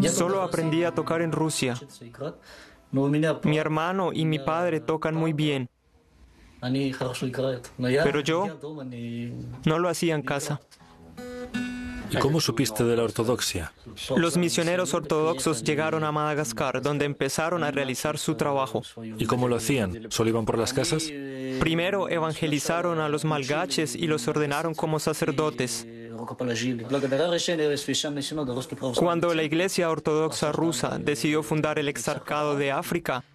Solo aprendí a tocar en Rusia. Mi hermano y mi padre tocan muy bien, pero yo no lo hacía en casa. ¿Y cómo supiste de la ortodoxia? Los misioneros ortodoxos llegaron a Madagascar, donde empezaron a realizar su trabajo. ¿Y cómo lo hacían? ¿Solo iban por las casas? Primero evangelizaron a los malgaches y los ordenaron como sacerdotes. Cuando la Iglesia Ortodoxa Rusa decidió fundar el Exarcado de África,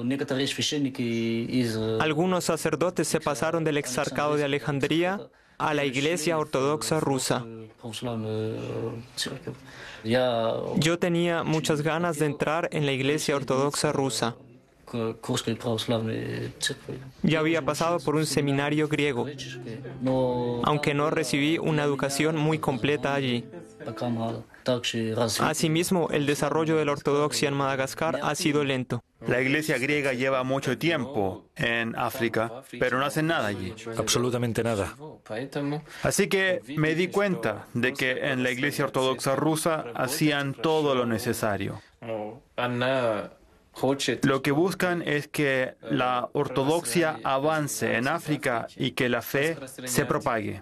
algunos sacerdotes se pasaron del Exarcado de Alejandría a la Iglesia Ortodoxa Rusa. Yo tenía muchas ganas de entrar en la Iglesia Ortodoxa Rusa. Ya había pasado por un seminario griego, aunque no recibí una educación muy completa allí. Asimismo, el desarrollo de la ortodoxia en Madagascar ha sido lento. La iglesia griega lleva mucho tiempo en África, pero no hacen nada allí. Absolutamente nada. Así que me di cuenta de que en la iglesia ortodoxa rusa hacían todo lo necesario. Lo que buscan es que la ortodoxia avance en África y que la fe se propague.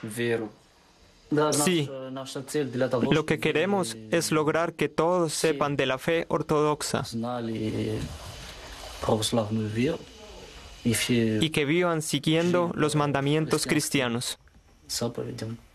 Sí, lo que queremos es lograr que todos sepan de la fe ortodoxa y que vivan siguiendo los mandamientos cristianos.